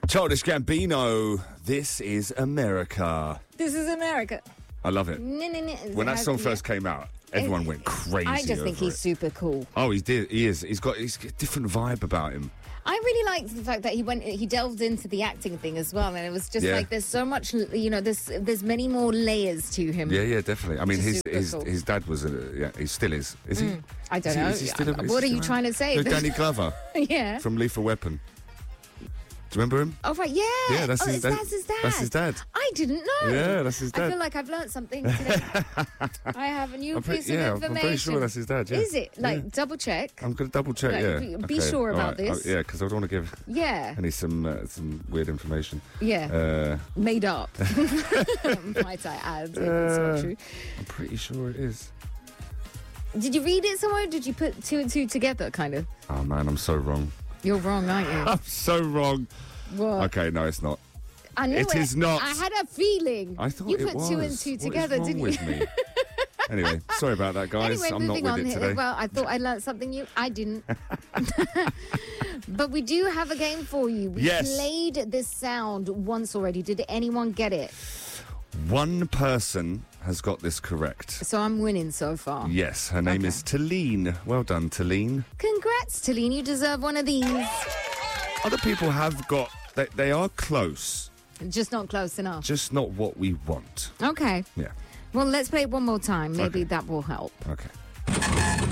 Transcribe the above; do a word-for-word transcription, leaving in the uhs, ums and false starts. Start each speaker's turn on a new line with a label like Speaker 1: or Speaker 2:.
Speaker 1: Childish Gambino, This Is America.
Speaker 2: This is America.
Speaker 1: I love it.
Speaker 2: No, no, no.
Speaker 1: When that song
Speaker 2: Yeah.
Speaker 1: first came out, everyone went crazy.
Speaker 2: I just think
Speaker 1: over
Speaker 2: he's
Speaker 1: it.
Speaker 2: super cool.
Speaker 1: Oh, he did. He is. He's got. He's got a different vibe about him.
Speaker 2: I really liked the fact that he went, he delved into the acting thing as well, and it was just
Speaker 1: Yeah.
Speaker 2: like there's so much, you know, there's there's many more layers to him.
Speaker 1: Yeah, yeah, definitely. I mean,
Speaker 2: Which is
Speaker 1: his
Speaker 2: super
Speaker 1: his
Speaker 2: cool.
Speaker 1: his dad was. A, yeah, he still is. Is he?
Speaker 2: I don't
Speaker 1: Is he-
Speaker 2: know.
Speaker 1: is he still a- is
Speaker 2: What
Speaker 1: he
Speaker 2: are you
Speaker 1: still
Speaker 2: trying to say?
Speaker 1: No, Danny Glover
Speaker 2: Yeah.
Speaker 1: from Lethal Weapon. Do you remember him?
Speaker 2: Oh right, yeah.
Speaker 1: Yeah, that's
Speaker 2: oh,
Speaker 1: his
Speaker 2: it's-
Speaker 1: dad.
Speaker 2: That's his dad.
Speaker 1: That's his dad.
Speaker 2: I didn't know.
Speaker 1: Yeah, that's his
Speaker 2: I
Speaker 1: dad.
Speaker 2: feel like I've learned something today. I have a new
Speaker 1: I'm pre-
Speaker 2: piece
Speaker 1: yeah,
Speaker 2: of
Speaker 1: I'm
Speaker 2: information.
Speaker 1: pretty sure that's his dad. Yeah.
Speaker 2: Is it? Like,
Speaker 1: Yeah.
Speaker 2: double check.
Speaker 1: I'm gonna double check.
Speaker 2: Like,
Speaker 1: yeah.
Speaker 2: be- be
Speaker 1: Okay,
Speaker 2: sure
Speaker 1: all
Speaker 2: about
Speaker 1: right.
Speaker 2: this.
Speaker 1: Oh, yeah, because I don't want to give
Speaker 2: Yeah.
Speaker 1: any some uh, some weird information.
Speaker 2: Yeah.
Speaker 1: Uh,
Speaker 2: Made up. Might I add? if it's
Speaker 1: Uh,
Speaker 2: not true.
Speaker 1: I'm pretty sure it is.
Speaker 2: Did you read it somewhere? Or did you put two and two together, kind of?
Speaker 1: Oh man, I'm so wrong.
Speaker 2: You're wrong, aren't you?
Speaker 1: I'm so wrong.
Speaker 2: What?
Speaker 1: Okay, no, it's not.
Speaker 2: I knew
Speaker 1: It is not.
Speaker 2: I had a feeling.
Speaker 1: I thought
Speaker 2: you
Speaker 1: it
Speaker 2: put
Speaker 1: was.
Speaker 2: two and two
Speaker 1: What is
Speaker 2: together,
Speaker 1: wrong
Speaker 2: didn't
Speaker 1: with
Speaker 2: you?
Speaker 1: me? Anyway, sorry about that, guys.
Speaker 2: Anyway,
Speaker 1: I'm not
Speaker 2: moving
Speaker 1: with
Speaker 2: on.
Speaker 1: it
Speaker 2: here.
Speaker 1: today.
Speaker 2: Well, I thought I learned something new. I didn't. But we do have a game for you. We
Speaker 1: Yes.
Speaker 2: played this sound once already. Did anyone get it?
Speaker 1: One person has got this correct.
Speaker 2: So I'm winning so far.
Speaker 1: Yes, her name
Speaker 2: Okay.
Speaker 1: is Talene. Well done, Talene.
Speaker 2: Congrats, Talene. You deserve one of these.
Speaker 1: Other people have got, they, they are close,
Speaker 2: Just not close enough.
Speaker 1: just not what we want.
Speaker 2: Okay.
Speaker 1: Yeah,
Speaker 2: Well, let's play it one more time. Maybe
Speaker 1: Okay.
Speaker 2: that will help.
Speaker 1: okay.